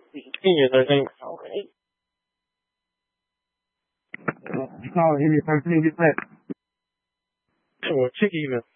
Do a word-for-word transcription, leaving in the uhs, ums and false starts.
Yes, I think so. Okay. You call him your first name, you said? Well, Chicky even.